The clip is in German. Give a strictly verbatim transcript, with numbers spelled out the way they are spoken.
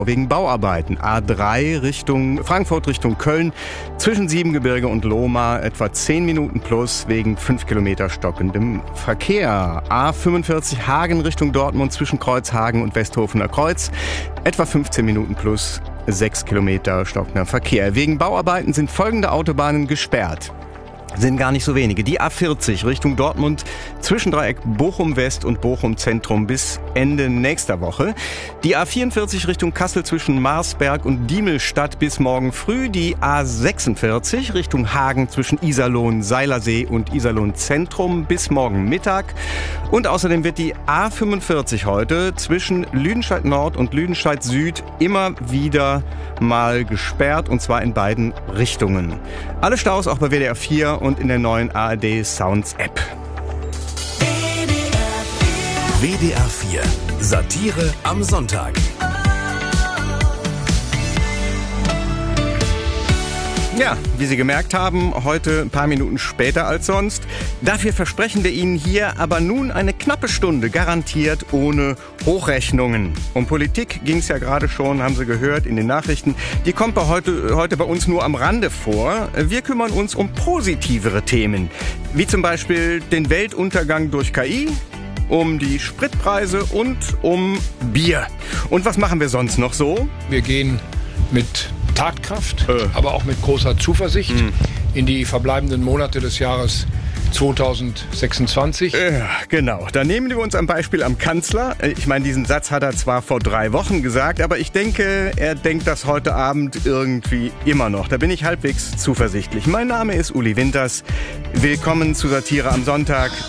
Wegen Bauarbeiten. A drei Richtung Frankfurt, Richtung Köln, zwischen Siebengebirge und Lohmar etwa zehn Minuten plus wegen fünf Kilometer stockendem Verkehr. A fünfundvierzig Hagen Richtung Dortmund zwischen Kreuzhagen und Westhofener Kreuz, etwa fünfzehn Minuten plus sechs Kilometer stockender Verkehr. Wegen Bauarbeiten sind folgende Autobahnen gesperrt. Sind gar nicht so wenige. Die A vierzig Richtung Dortmund zwischen Dreieck Bochum West und Bochum Zentrum bis Ende nächster Woche. Die A vierundvierzig Richtung Kassel zwischen Marsberg und Diemelstadt bis morgen früh. Die A sechsundvierzig Richtung Hagen zwischen Iserlohn Seilersee und Iserlohn Zentrum bis morgen Mittag. Und außerdem wird die A fünfundvierzig heute zwischen Lüdenscheid Nord und Lüdenscheid Süd immer wieder mal gesperrt, und zwar in beiden Richtungen. Alle Staus auch bei W D R vier und in der neuen A R D Sounds App. W D R vier Satire am Sonntag. Ja, wie Sie gemerkt haben, heute ein paar Minuten später als sonst. Dafür versprechen wir Ihnen hier aber nun eine knappe Stunde, garantiert ohne Hochrechnungen. Um Politik ging es ja gerade schon, haben Sie gehört, in den Nachrichten. Die kommt bei heute, heute bei uns nur am Rande vor. Wir kümmern uns um positivere Themen, wie zum Beispiel den Weltuntergang durch K I, um die Spritpreise und um Bier. Und was machen wir sonst noch so? Wir gehen mit Tatkraft, äh. aber auch mit großer Zuversicht Mhm. in die verbleibenden Monate des Jahres zweitausendsechsundzwanzig. Ja, genau. Da nehmen wir uns ein Beispiel am Kanzler. Ich meine, diesen Satz hat er zwar vor drei Wochen gesagt, aber ich denke, er denkt das heute Abend irgendwie immer noch. Da bin ich halbwegs zuversichtlich. Mein Name ist Uli Winters. Willkommen zu Satire am Sonntag.